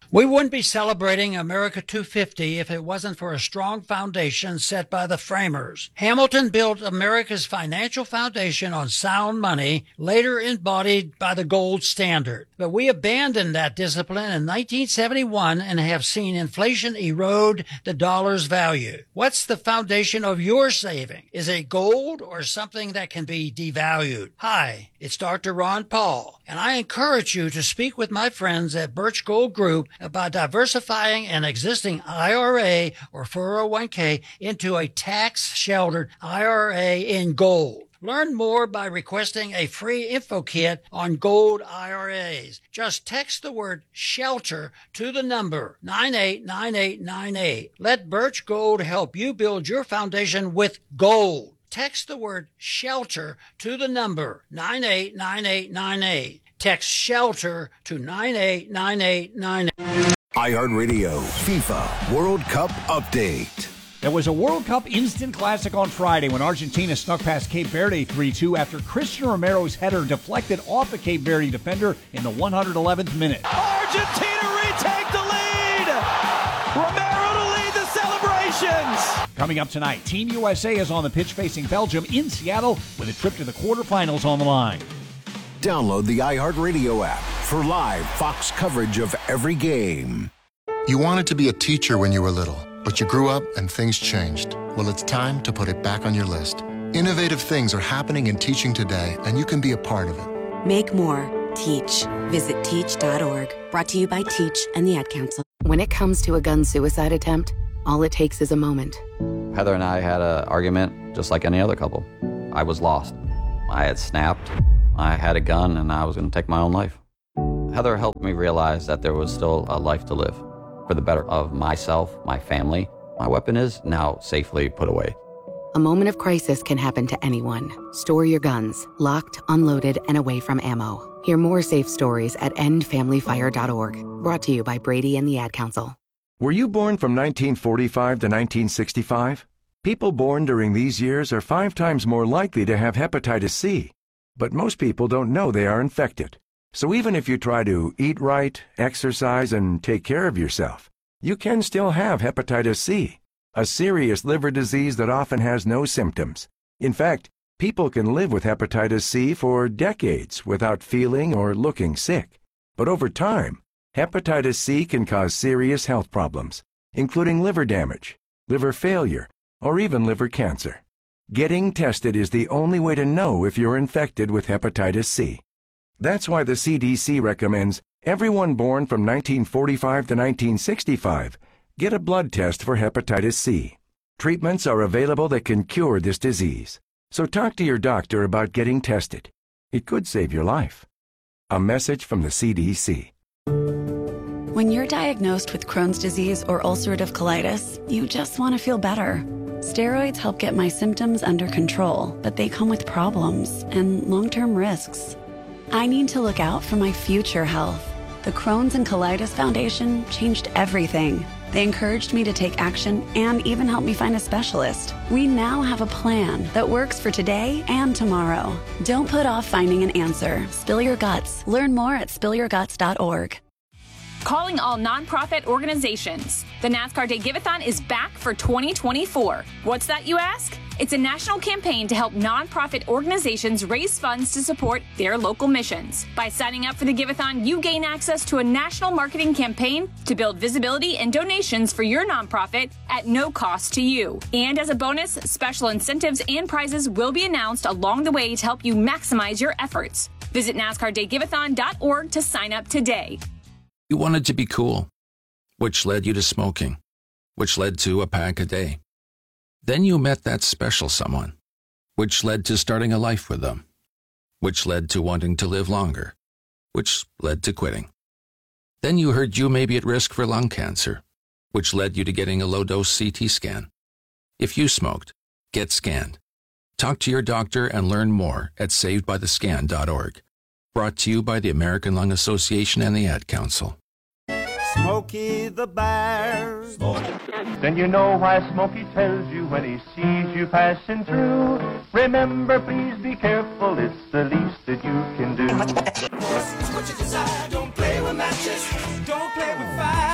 We wouldn't be celebrating America 250 if it wasn't for a strong foundation set by the framers. Hamilton built America's financial foundation on sound money, later embodied by the gold standard. But we abandoned that discipline in 1971 and have seen inflation erode the dollar's value. What's the foundation of your saving? Is it gold or something that can be devalued? Hi, it's Dr. Ron Paul, and I encourage you to speak with my friends at Birch Gold Group about diversifying an existing IRA or 401k into a tax-sheltered IRA in gold. Learn more by requesting a free info kit on gold IRAs. Just text the word SHELTER to the number 989898. Let Birch Gold help you build your foundation with gold. Text the word SHELTER to the number 989898. Text SHELTER to 989898. iHeartRadio FIFA World Cup Update. There was a World Cup instant classic on Friday when Argentina snuck past Cape Verde 3-2 after Christian Romero's header deflected off a Cape Verde defender in the 111th minute. Argentina retake the lead! Romero to lead the celebrations! Coming up tonight, Team USA is on the pitch facing Belgium in Seattle with a trip to the quarterfinals on the line. Download the iHeartRadio app for live Fox coverage of every game. You wanted to be a teacher when you were little, but you grew up and things changed. Well, it's time to put it back on your list. Innovative things are happening in teaching today, and you can be a part of it. Make more. Teach. Visit teach.org. Brought to you by Teach and the Ad Council. When it comes to a gun suicide attempt, all it takes is a moment. Heather and I had an argument just like any other couple. I was lost. I had snapped. I had a gun and I was going to take my own life. Heather helped me realize that there was still a life to live for the better of myself, my family. My weapon is now safely put away. A moment of crisis can happen to anyone. Store your guns, locked, unloaded, and away from ammo. Hear more safe stories at endfamilyfire.org. Brought to you by Brady and the Ad Council. Were you born from 1945 to 1965? People born during these years are 5 times more likely to have hepatitis C. But most people don't know they are infected. So even if you try to eat right, exercise, and take care of yourself, you can still have hepatitis C, a serious liver disease that often has no symptoms. In fact, people can live with hepatitis C for decades without feeling or looking sick. But over time, hepatitis C can cause serious health problems, including liver damage, liver failure, or even liver cancer. Getting tested is the only way to know if you're infected with hepatitis C. That's why the CDC recommends everyone born from 1945 to 1965 get a blood test for hepatitis C. Treatments are available that can cure this disease. So talk to your doctor about getting tested. It could save your life. A message from the CDC. When you're diagnosed with Crohn's disease or ulcerative colitis, you just want to feel better. Steroids help get my symptoms under control, but they come with problems and long-term risks. I need to look out for my future health. The Crohn's and Colitis Foundation changed everything. They encouraged me to take action and even helped me find a specialist. We now have a plan that works for today and tomorrow. Don't put off finding an answer. Spill your guts. Learn more at spillyourguts.org. Calling all nonprofit organizations. The NASCAR Day Giveathon is back for 2024. What's that, you ask? It's a national campaign to help nonprofit organizations raise funds to support their local missions. By signing up for the Giveathon, you gain access to a national marketing campaign to build visibility and donations for your nonprofit at no cost to you. And as a bonus, special incentives and prizes will be announced along the way to help you maximize your efforts. Visit NASCARDayGiveathon.org to sign up today. You wanted to be cool, which led you to smoking, which led to a pack a day. Then you met that special someone, which led to starting a life with them, which led to wanting to live longer, which led to quitting. Then you heard you may be at risk for lung cancer, which led you to getting a low-dose CT scan. If you smoked, get scanned. Talk to your doctor and learn more at savedbythescan.org. Brought to you by the American Lung Association and the Ad Council. Smokey the Bear. Then you know why Smokey tells you when he sees you passing through. Remember, please be careful, it's the least that you can do. What you desire, don't play with matches, don't play with fire.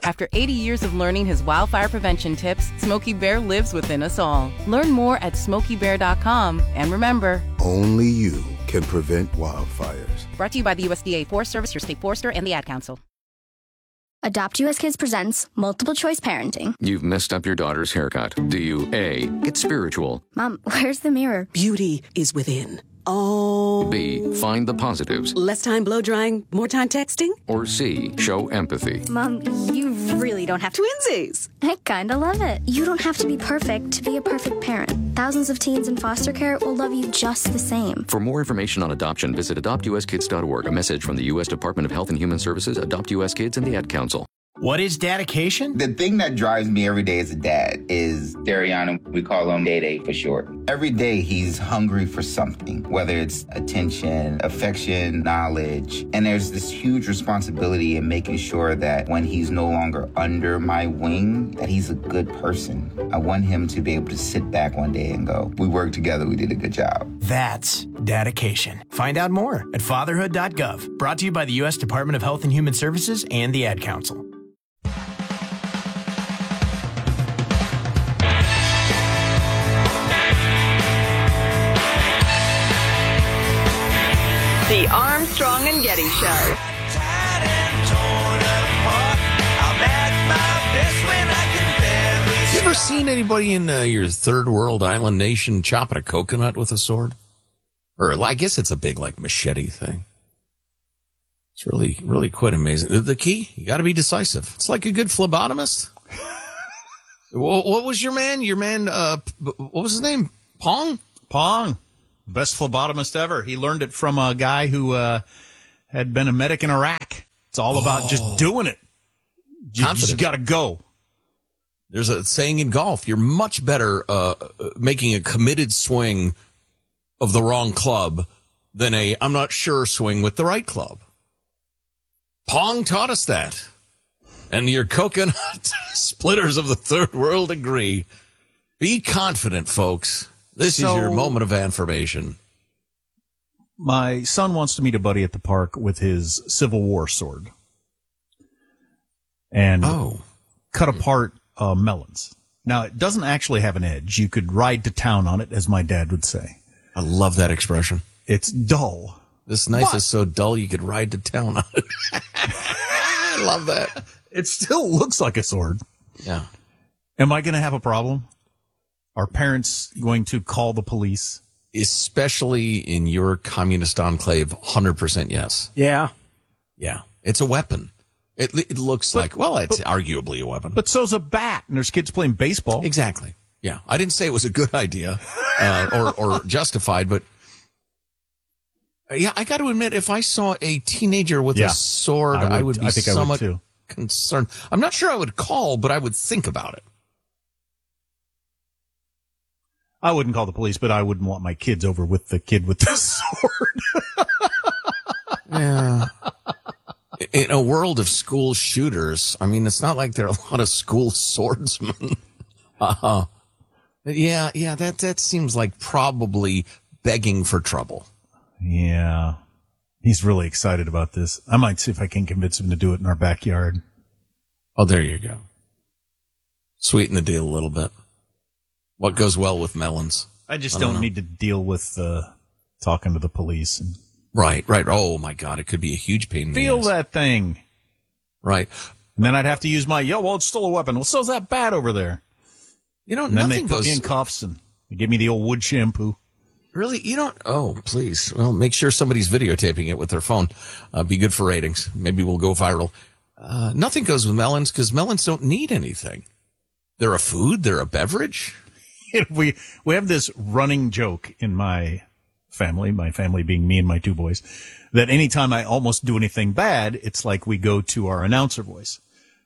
After 80 years of learning his wildfire prevention tips, Smokey Bear lives within us all. Learn more at SmokeyBear.com. And remember, only you can prevent wildfires. Brought to you by the USDA Forest Service, your state forester, and the Ad Council. Adopt US Kids presents Multiple Choice Parenting. You've messed up your daughter's haircut. Do you A, get spiritual? Mom, where's the mirror? Beauty is within. Oh. B, find the positives. Less time blow drying, more time texting? Or C, show empathy. Mom, you really don't have to. Twinsies! I kinda love it. You don't have to be perfect to be a perfect parent. Thousands of teens in foster care will love you just the same. For more information on adoption, visit adoptuskids.org. A message from the U.S. Department of Health and Human Services, Adopt U.S. Kids, and the Ad Council. What is dedication? The thing that drives me every day as a dad is Dariana. We call him Day-Day for short. Every day he's hungry for something, whether it's attention, affection, knowledge. And there's this huge responsibility in making sure that when he's no longer under my wing, that he's a good person. I want him to be able to sit back one day and go, we worked together, we did a good job. That's dedication. Find out more at fatherhood.gov. Brought to you by the U.S. Department of Health and Human Services and the Ad Council. The Armstrong and Getty Show. You ever seen anybody in your third world island nation chopping a coconut with a sword? Or I guess it's a big like machete thing. It's really, really quite amazing. The key, you got to be decisive. It's like a good phlebotomist. What was your man? What was his name? Pong? Pong. Best phlebotomist ever. He learned it from a guy who had been a medic in Iraq. It's all about just doing it. You just got to go. There's a saying in golf, you're much better making a committed swing of the wrong club than a I'm not sure swing with the right club. Pong taught us that. And your coconut splitters of the third world agree. Be confident, folks. This is your moment of affirmation. My son wants to meet a buddy at the park with his Civil War sword. And cut apart melons. Now, it doesn't actually have an edge. You could ride to town on it, as my dad would say. I love that expression. It's dull. This knife is so dull you could ride to town on it. I love that. It still looks like a sword. Yeah. Am I going to have a problem? Are parents going to call the police? Especially in your communist enclave, 100% yes. Yeah. Yeah. It's a weapon. It looks it's arguably a weapon. But so's a bat, and there's kids playing baseball. Exactly. Yeah. I didn't say it was a good idea or justified, but yeah, I got to admit, if I saw a teenager with a sword, I would be somewhat concerned. I'm not sure I would call, but I would think about it. I wouldn't call the police, but I wouldn't want my kids over with the kid with the sword. Yeah. In a world of school shooters, I mean, it's not like there are a lot of school swordsmen. Yeah, that seems like probably begging for trouble. Yeah. He's really excited about this. I might see if I can convince him to do it in our backyard. Oh, there you go. Sweeten the deal a little bit. What goes well with melons? I just don't need to deal with talking to the police. Right. Oh, my God. It could be a huge pain in the ass. Feel that thing. Right. And then I'd have to use my, it's still a weapon. Well, so's that bat over there. You know, and then they put me in cuffs and they give me the old wood shampoo. Really? You don't? Oh, please. Well, make sure somebody's videotaping it with their phone. Be good for ratings. Maybe we'll go viral. Nothing goes with melons because melons don't need anything. They're a food. They're a beverage. We have this running joke in my family being me and my two boys, that anytime I almost do anything bad, it's like we go to our announcer voice.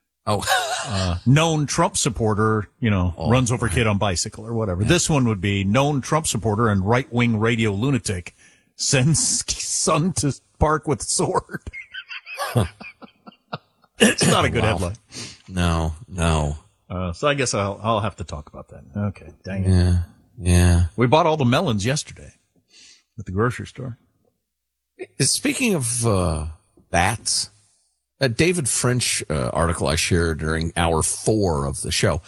Known Trump supporter, runs over kid on bicycle or whatever. Yeah. This one would be known Trump supporter and right-wing radio lunatic sends son to park with sword. It's not a good headline. No. So I guess I'll have to talk about that. Okay, dang it. Yeah. We bought all the melons yesterday at the grocery store. Speaking of bats A David French article I shared during hour 4 of the show.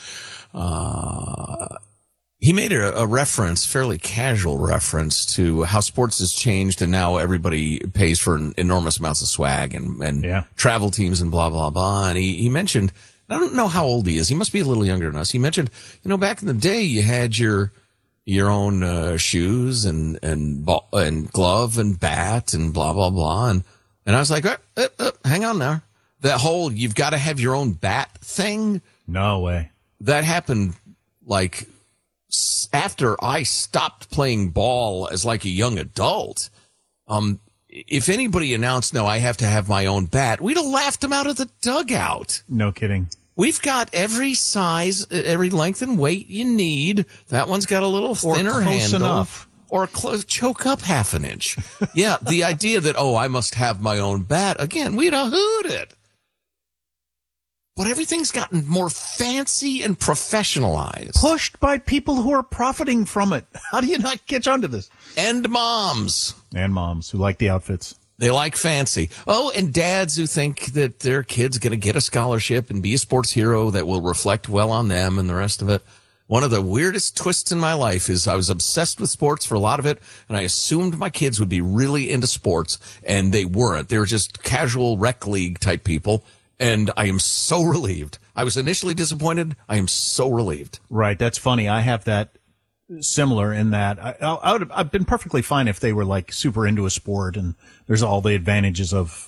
He made a reference, fairly casual reference, to how sports has changed and now everybody pays for enormous amounts of swag and travel teams and blah, blah, blah. And he mentioned, I don't know how old he is. He must be a little younger than us. He mentioned, back in the day you had your own shoes and glove and bat and blah, blah, blah. And I was like, hang on now. That whole you've got to have your own bat thing. No way. That happened like after I stopped playing ball as like a young adult. If anybody announced, no, I have to have my own bat, we'd have laughed him out of the dugout. No kidding. We've got every size, every length and weight you need. That one's got a little thinner handle. Enough. Or choke up half an inch. Yeah, the idea that, I must have my own bat. Again, we'd have hooted. But everything's gotten more fancy and professionalized. Pushed by people who are profiting from it. How do you not catch on to this? And moms. And moms who like the outfits. They like fancy. Oh, and dads who think that their kid's going to get a scholarship and be a sports hero that will reflect well on them and the rest of it. One of the weirdest twists in my life is I was obsessed with sports for a lot of it, and I assumed my kids would be really into sports, and they weren't. They were just casual rec league type people, and I am so relieved. I was initially disappointed. I am so relieved. Right, that's funny. I have that similar in that I've been perfectly fine if they were like super into a sport, and there's all the advantages of,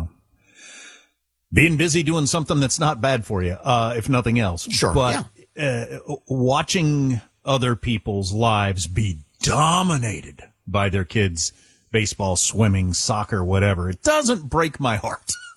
being busy doing something that's not bad for you, if nothing else. Sure, but watching other people's lives be dominated by their kids' baseball, swimming, soccer, whatever, it doesn't break my heart.